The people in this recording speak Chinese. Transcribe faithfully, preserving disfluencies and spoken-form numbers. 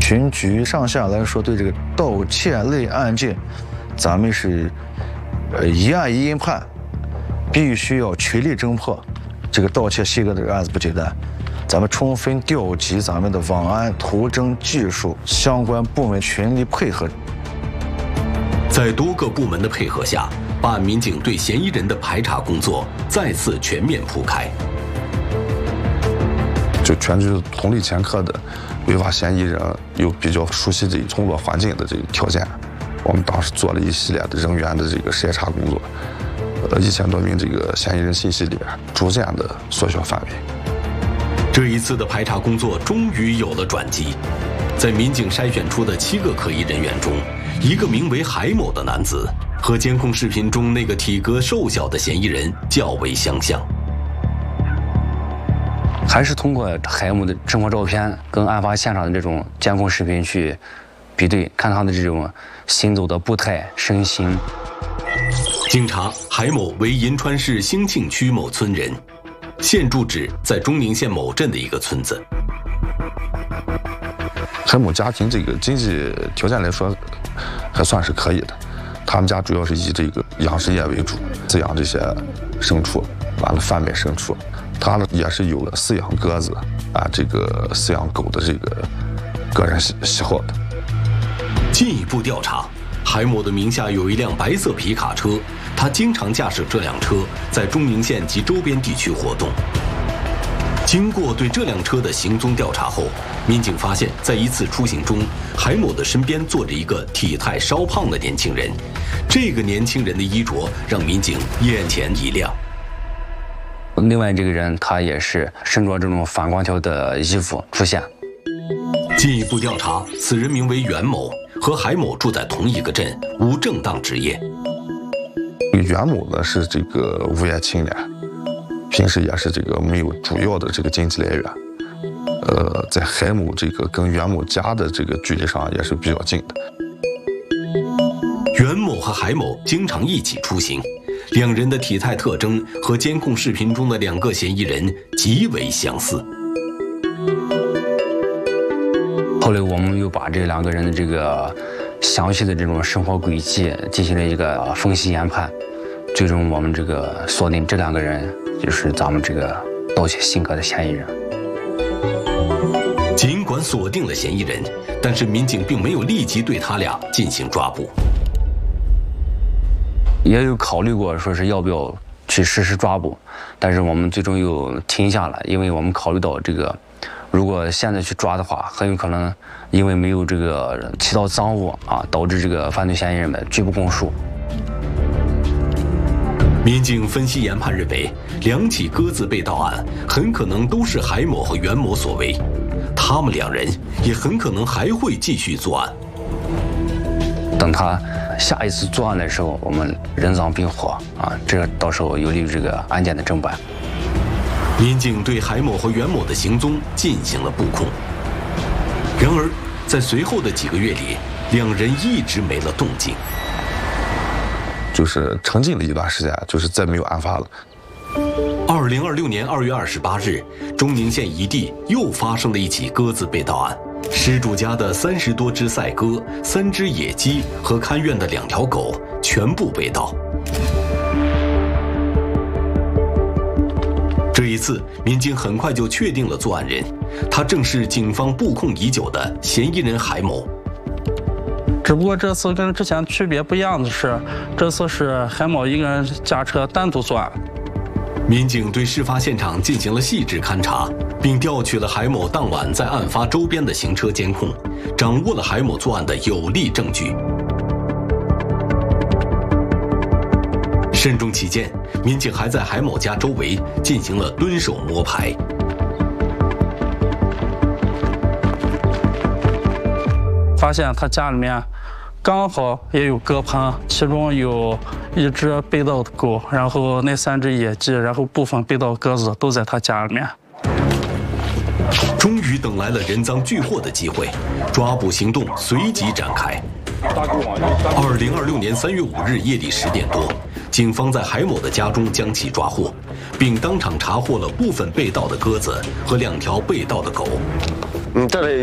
全局上下来说，对这个盗窃类案件，咱们是呃一案一判，必须要全力侦破。这个盗窃西格这个案子不简单，咱们充分调集咱们的网安、图侦技术相关部门全力配合。 在多个部门的配合下，办案民警对嫌疑人的排查工作再次全面铺开。 就全局通力前科的违法嫌疑人有比较熟悉这工作环境的这个条件，我们当时做了一系列的人员的这个筛查工作，呃，一千多名这个嫌疑人信息里边逐渐的缩小范围。 这一次的排查工作终于有了转机，在民警筛选出的七个可疑人员中，一个名为海某的男子和监控视频中那个体格瘦小的嫌疑人较为相像。 还是通过海某的生活照片跟案发现场的这种监控视频去比对，看他的这种行走的步态、身形。 经查，海某为银川市兴庆区某村人，现住址在中宁县某镇的一个村子。 海某家庭这个经济条件来说，还算是可以的。他们家主要是以这个养殖业为主，饲养这些牲畜，完了贩卖牲畜。他呢也是有了饲养鸽子啊，这个饲养狗的这个个人喜喜好的。 进一步调查，海某的名下有一辆白色皮卡车，他经常驾驶这辆车在中宁县及周边地区活动。经过对这辆车的行踪调查后，民警发现，在一次出行中，海某的身边坐着一个体态稍胖的年轻人。这个年轻人的衣着让民警眼前一亮。 另外这个人他也是身着这种反光条的衣服出现。 进一步调查，此人名为袁某，和海某住在同一个镇，无正当职业。 袁某呢是这个无业青年，平时也是这个没有主要的这个经济来源。呃，在海某这个跟袁某家的这个距离上也是比较近的。 袁某和海某经常一起出行，两人的体态特征和监控视频中的两个嫌疑人极为相似。 后来我们又把这两个人的这个详细的这种生活轨迹进行了一个分析研判，最终我们这个锁定这两个人就是咱们这个盗窃辛格的嫌疑人。 尽管锁定了嫌疑人，但是民警并没有立即对他俩进行抓捕。 也有考虑过说是要不要去实施抓捕，但是我们最终又停下了，因为我们考虑到这个，如果现在去抓的话，很有可能因为没有这个起到赃物啊，导致这个犯罪嫌疑人们拒不供述。 民警分析研判认为，两起鸽子被盗案很可能都是海某和袁某所为，他们两人也很可能还会继续作案。 等他下一次作案的时候，我们人赃并获啊，这到时候有利于这个案件的侦办。 民警对海某和袁某的行踪进行了布控，然而在随后的几个月里，两人一直没了动静， 就是沉寂了一段时间，就是再没有案发了。 二零二六年二月二十八日，中宁县一地又发生了一起鸽子被盗案，失主家的三十多只赛鸽、三只野鸡和看院的两条狗全部被盗。这一次，民警很快就确定了作案人，他正是警方布控已久的嫌疑人海某。 只不过这次跟之前区别不一样的是，这次是海某一个人驾车单独作案。 民警对事发现场进行了细致勘查，并调取了海某当晚在案发周边的行车监控，掌握了海某作案的有力证据。慎重起见，民警还在海某家周围进行了蹲守摸排。 发现他家里面刚好也有鸽棚，其中有一只被盗的狗，然后那三只野鸡，然后部分被盗鸽子都在他家里面。 终于等来了人赃俱获的机会，抓捕行动随即展开。二零二六年三月五日夜里十点多，警方在海某的家中将其抓获，并当场查获了部分被盗的鸽子和两条被盗的狗。 嗯，这里。